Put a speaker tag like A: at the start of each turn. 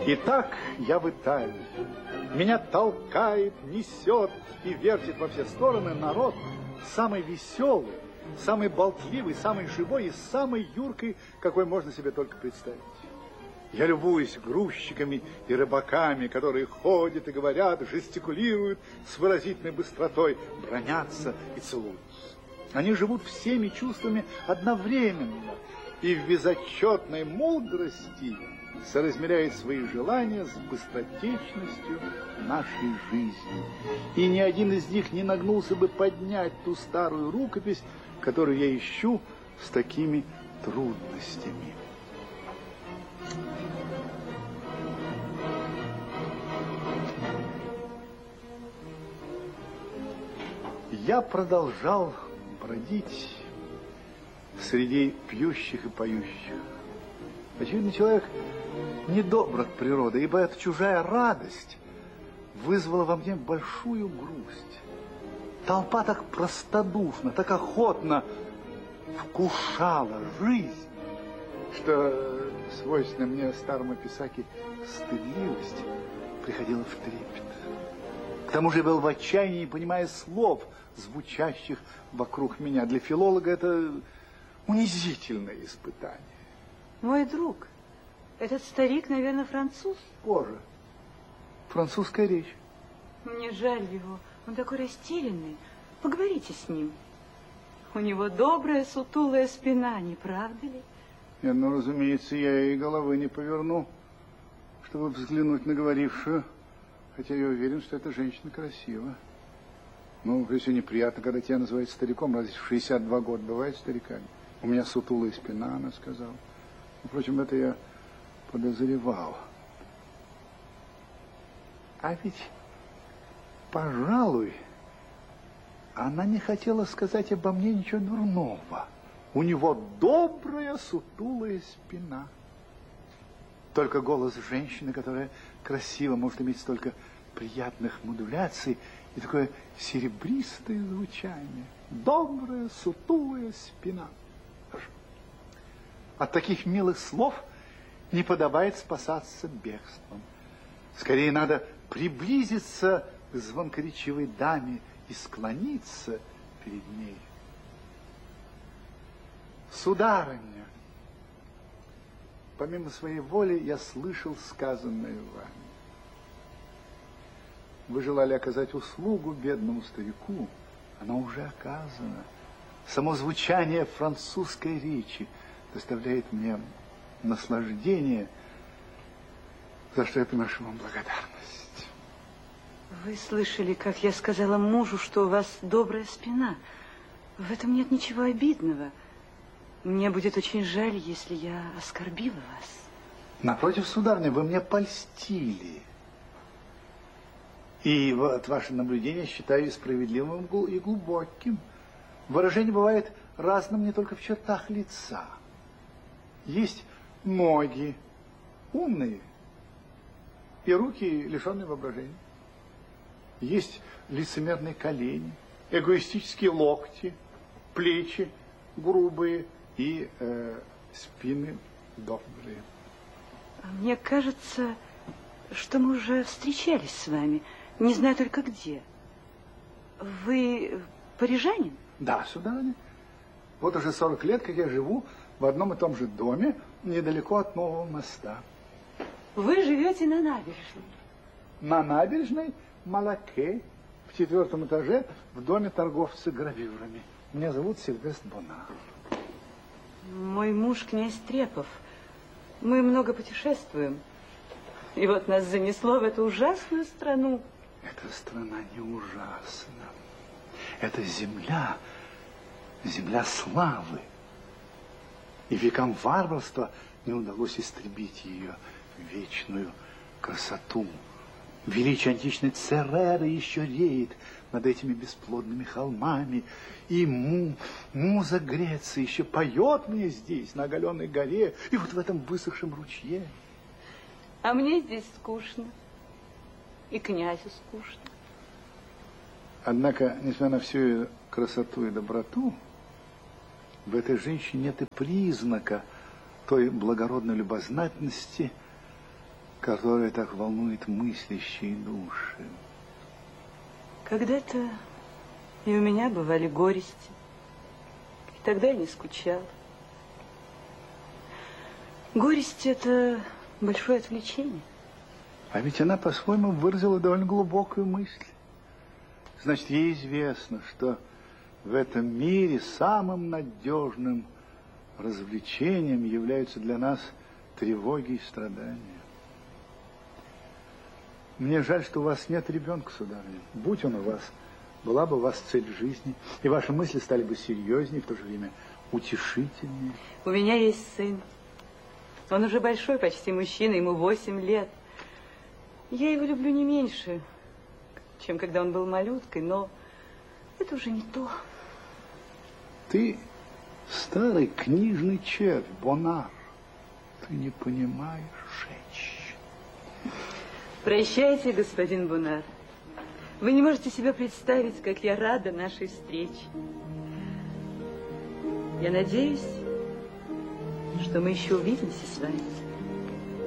A: Итак, я в Италии. Меня толкает, несет и вертит во все стороны народ, самый веселый, самый болтливый, самый живой и самый юркий, какой можно себе только представить. Я любуюсь грузчиками и рыбаками, которые ходят и говорят, жестикулируют с выразительной быстротой, бранятся и целуются. Они живут всеми чувствами одновременно и в безотчетной мудрости соразмеряют свои желания с быстротечностью нашей жизни. И ни один из них не нагнулся бы поднять ту старую рукопись, которую я ищу с такими трудностями. Я продолжал бродить среди пьющих и поющих. Очевидно, человек недобр от природы, ибо эта чужая радость вызвала во мне большую грусть. Толпа так простодушно, так охотно вкушала жизнь, что свойственная мне старому писаке стыдливость приходила в трепет. К тому же я был в отчаянии, не понимая слов, звучащих вокруг меня. Для филолога это унизительное испытание.
B: Мой друг, этот старик, наверное, француз?
A: Боже, французская речь.
B: Мне жаль его, он такой растерянный. Поговорите с ним. У него добрая, сутулая спина, не правда ли?
A: Нет, ну, разумеется, я и головы не поверну, чтобы взглянуть на говорившую. Хотя я уверен, что эта женщина красива. Ну, если неприятно, когда тебя называют стариком, разве в 62 года бывает стариками? У меня сутулая спина, она сказала. Впрочем, это я подозревал. А ведь, пожалуй, она не хотела сказать обо мне ничего дурного. У него добрая сутулая спина. Только голос женщины, которая красиво может иметь столько приятных модуляций и такое серебристое звучание. Добрая сутулая спина. От таких милых слов не подобает спасаться бегством. Скорее надо приблизиться к звонкоречивой даме и склониться перед ней. Сударыня, помимо своей воли я слышал сказанное вами. Вы желали оказать услугу бедному старику, она уже оказана. Само звучание французской речи доставляет мне наслаждение, за что я приношу вам благодарность.
B: Вы слышали, как я сказала мужу, что у вас добрая спина. В этом нет ничего обидного. Мне будет очень жаль, если я оскорбила вас.
A: Напротив, сударыня, вы мне польстили. И вот ваше наблюдение считаю справедливым и глубоким. Выражение бывает разным не только в чертах лица. Есть ноги умные и руки, лишенные воображения. Есть лицемерные колени, эгоистические локти, плечи грубые и спины добрые.
B: Мне кажется, что мы уже встречались с вами. Не знаю только где. Вы парижанин?
A: Да, сударыня. Вот уже 40 лет, как я живу в одном и том же доме, недалеко от Нового моста.
B: Вы живете на набережной?
A: На набережной Малаке, в 4-м этаже, в доме торговца гравюрами. Меня зовут Сильвестр Бонар.
B: Мой муж князь Трепов. Мы много путешествуем. И вот нас занесло в эту ужасную страну.
A: Эта страна не ужасна. Это земля, земля славы. И векам варварства не удалось истребить ее вечную красоту. Величие античной Цереры еще реет над этими бесплодными холмами. И муза Греции еще поет мне здесь, на оголенной горе, и вот в этом высохшем ручье.
B: А мне здесь скучно. И князю скучно.
A: Однако, несмотря на всю ее красоту и доброту, в этой женщине нет и признака той благородной любознательности, которая так волнует мыслящие души.
B: Когда-то и у меня бывали горести. И тогда я не скучала. Горесть – это большое отвлечение.
A: А ведь она по-своему выразила довольно глубокую мысль. Значит, ей известно, что в этом мире самым надежным развлечением являются для нас тревоги и страдания. Мне жаль, что у вас нет ребенка, сударыня. Будь он у вас, была бы у вас цель жизни, и ваши мысли стали бы серьезнее, в то же время утешительнее.
B: У меня есть сын. Он уже большой, почти мужчина, ему 8 лет. Я его люблю не меньше, чем когда он был малюткой, но это уже не то.
A: Ты старый книжный червь, Бонар. Ты не понимаешь женщин.
B: Прощайте, господин Бонар. Вы не можете себе представить, как я рада нашей встрече. Я надеюсь, что мы еще увидимся с вами.